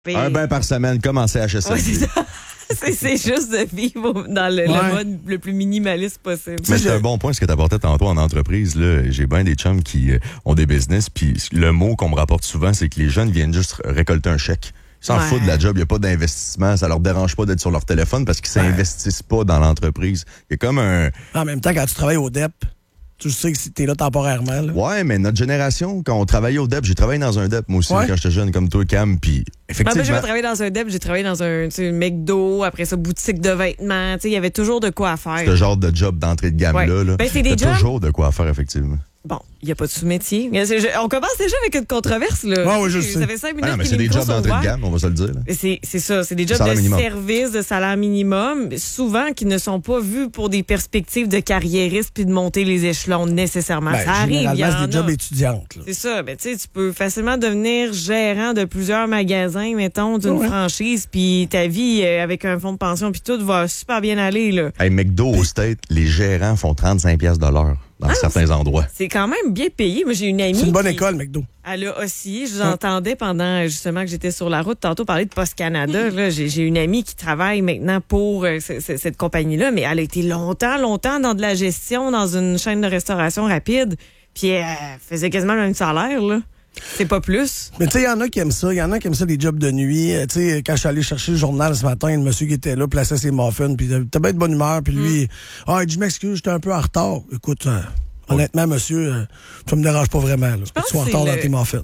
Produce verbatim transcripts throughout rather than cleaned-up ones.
Un bain par semaine, comme en C H S L D. Ouais, c'est ça. C'est, c'est juste de vivre dans le, ouais. le mode le plus minimaliste possible. Mais c'est un bon point ce que tu apportais tantôt en entreprise. Là. J'ai bien des chums qui euh, ont des business, puis le mot qu'on me rapporte souvent, c'est que les jeunes viennent juste récolter un chèque. Ils s'en ouais. foutent de la job, il n'y a pas d'investissement, ça leur dérange pas d'être sur leur téléphone parce qu'ils ne s'investissent pas dans l'entreprise. Il y a comme un... En même temps, quand tu travailles au D E P, tu sais que t'es là temporairement. Là. Ouais, mais notre génération, quand on travaillait au D E P, j'ai travaillé dans un D E P, moi aussi, ouais. quand j'étais jeune, comme toi, Cam, puis effectivement... Moi, j'ai travaillé dans un D E P, j'ai travaillé dans un McDo, après ça, boutique de vêtements, tu sais, il y avait toujours de quoi à faire. Ce genre de job d'entrée de gamme-là, ouais. là, ben, c'est des jobs... toujours de quoi à faire, effectivement. Bon, il n'y a pas de sous-métier. On commence déjà avec une controverse, là. Ouais, ouais, je sais. Ça fait cinq minutes ah non, mais c'est des jobs d'entrée de gamme, on va se le dire. C'est, c'est ça, c'est des jobs de minimum. Service, de salaire minimum, souvent qui ne sont pas vus pour des perspectives de carriériste puis de monter les échelons nécessairement. Ben, ça arrive, il y en c'est des jobs a. étudiantes. Là. C'est ça, ben, tu sais, tu peux facilement devenir gérant de plusieurs magasins, mettons, d'une ouais. franchise, puis ta vie euh, avec un fonds de pension puis tout va super bien aller, là. Hey, McDo au State, les gérants font trente-cinq piastres de l'heure. Dans ah, certains c'est, endroits. C'est quand même bien payé. Moi, j'ai une amie. C'est une bonne qui, école, McDo. Elle a oscillé. Je vous hein? entendais pendant, justement, que j'étais sur la route, tantôt parler de Post Canada. Mmh. Là, j'ai, j'ai une amie qui travaille maintenant pour euh, c- c- cette compagnie-là, mais elle a été longtemps, longtemps dans de la gestion, dans une chaîne de restauration rapide. Puis elle faisait quasiment le même salaire, là. C'est pas plus. Mais tu sais, il y en a qui aiment ça. Il y en a qui aiment ça, des jobs de nuit. Tu sais, quand je suis allé chercher le journal ce matin, le monsieur qui était là plaçait ses muffins, puis t'as bien de bonne humeur, puis lui, ah, mmh. oh, je m'excuse, j'étais un peu en retard. Écoute, euh, honnêtement, monsieur, euh, ça me dérange pas vraiment. Là, que tu sois en retard le... dans tes muffins.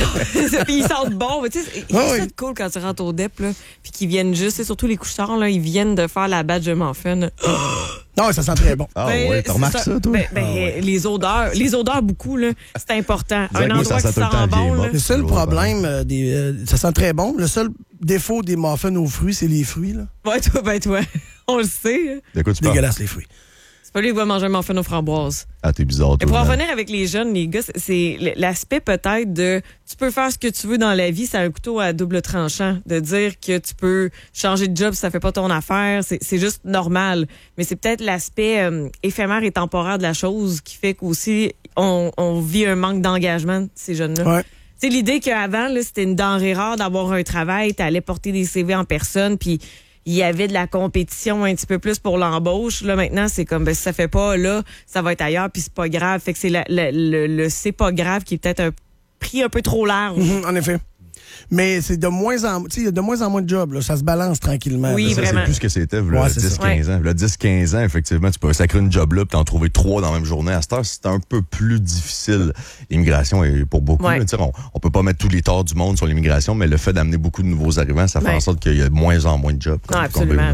Puis ils sentent bon. Tu sais, c'est ah, oui. cool quand tu rentres au D E P, là, puis qu'ils viennent juste, surtout les couche-tard, là, ils viennent de faire la badge de muffin. Non, ça sent très bon. Ah ben, ouais, t'as remarqué ça, ça, toi? Ben, ben, ah, ouais. Les odeurs, les odeurs beaucoup, là, c'est important. Un endroit ça, ça qui sent bon, là. Le seul problème, euh, des, euh, ça sent très bon. Le seul défaut des muffins aux fruits, c'est les fruits, là. Ouais, toi, ben, toi, on le sait. De quoi tu parles? Dégueulasse, les fruits. C'est pas lui qui va manger un muffin aux framboises. Ah, t'es bizarre, toi. Et pour en revenir avec les jeunes, les gars, c'est l'aspect peut-être de tu peux faire ce que tu veux dans la vie, c'est un couteau à double tranchant. De dire que tu peux changer de job si ça fait pas ton affaire, c'est, c'est juste normal. Mais c'est peut-être l'aspect euh, éphémère et temporaire de la chose qui fait qu'aussi on, on vit un manque d'engagement, ces jeunes-là. Ouais. C'est l'idée qu'avant, là, c'était une denrée rare d'avoir un travail, t'allais porter des C V en personne, puis il y avait de la compétition un petit peu plus pour l'embauche. Là, maintenant, c'est comme, ben, si ça fait pas là, ça va être ailleurs, puis c'est pas grave. Fait que c'est la, la, le, le c'est pas grave qui est peut-être un prix un peu trop large. Mm-hmm, en effet. Mais c'est de moins en, tu sais, il y a de moins en moins de jobs, là. Ça se balance tranquillement. Oui, là. vraiment. C'est plus ce que c'était, là, ouais, dix quinze ans. Là, dix quinze ans, effectivement, tu peux sacrer une job là, puis t'en trouver trois dans la même journée. À cette heure, c'est un peu plus difficile. L'immigration est pour beaucoup, ouais. là, on, on peut pas mettre tous les torts du monde sur l'immigration, mais le fait d'amener beaucoup de nouveaux arrivants, ça fait ouais. en sorte qu'il y a de moins en moins de jobs. Non, absolument.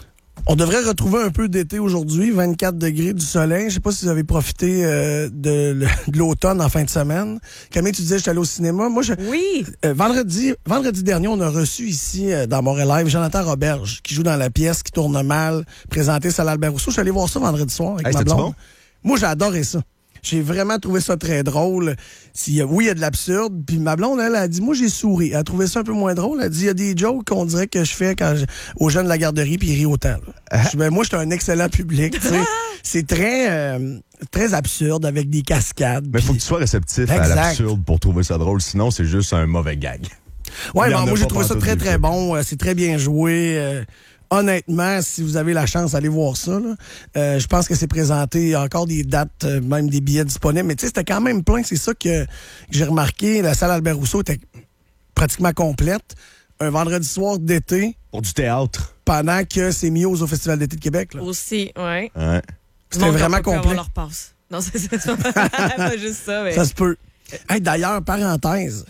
On devrait retrouver un peu d'été aujourd'hui, vingt-quatre degrés, du soleil. Je sais pas si vous avez profité euh, de, de l'automne en fin de semaine. Camille, tu disais que j'étais allé au cinéma. Moi, je, oui. Euh, vendredi, vendredi dernier, on a reçu ici, euh, dans Montréal Live, Jonathan Roberge, qui joue dans la pièce, qui tourne mal, présenté Salle Albert Rousseau. Je suis allé voir ça vendredi soir avec hey, ma blonde. Bon? Moi, j'ai adoré ça. J'ai vraiment trouvé ça très drôle. Si, oui, il y a de l'absurde. Puis ma blonde, elle, elle a dit, moi, j'ai souri. Elle a trouvé ça un peu moins drôle. Elle a dit, il y a des jokes qu'on dirait que je fais quand je, aux jeunes de la garderie, puis ils rient autant. Ah. Je dis, ben, moi, je suis un excellent public. C'est très, euh, très absurde avec des cascades. Mais il faut que tu sois réceptif exact. À l'absurde pour trouver ça drôle. Sinon, c'est juste un mauvais gag. Ouais, ben, moi, j'ai trouvé ça très, très bon. C'est très bien joué. Euh, Honnêtement, si vous avez la chance d'aller voir ça, là, euh, je pense que c'est présenté. Il y a encore des dates, euh, même des billets disponibles. Mais tu sais, c'était quand même plein. C'est ça que, que j'ai remarqué. La salle Albert Rousseau était pratiquement complète. Un vendredi soir d'été. Pour du théâtre. Pendant que c'est Muse au Festival d'été de Québec. Là. Aussi, ouais. ouais. C'était vraiment complet. Leur passe. Non, c'est pas juste ça. Mais... Ça se peut. Hey, d'ailleurs, parenthèse.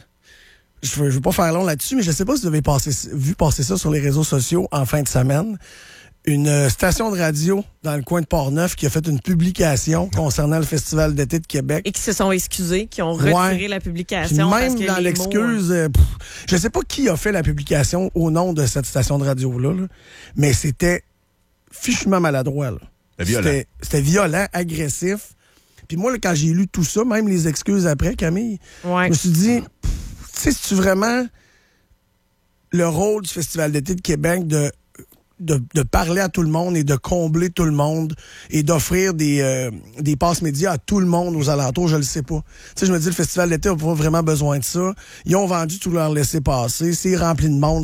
Je veux, je veux pas faire long là-dessus, mais je sais pas si vous avez passé, vu passer ça sur les réseaux sociaux en fin de semaine. Une euh, station de radio dans le coin de Port-Neuf qui a fait une publication concernant le Festival d'été de Québec. Et qui se sont excusés, qui ont retiré ouais. la publication. Puis même parce que dans l'excuse, euh, je sais pas qui a fait la publication au nom de cette station de radio-là, là, mais c'était fichement maladroit. Là. C'était violent. C'était, c'était violent, agressif. Puis moi, là, quand j'ai lu tout ça, même les excuses après, Camille, ouais. je me suis dit... Tu sais, c'est-tu vraiment le rôle du Festival d'été de Québec de de, de parler à tout le monde et de combler tout le monde et d'offrir des, euh, des passes médias à tout le monde aux alentours, je le sais pas. Tu sais, je me dis, le festival d'été n'a pas vraiment besoin de ça. Ils ont vendu tout leur laissez-passer. C'est rempli de monde.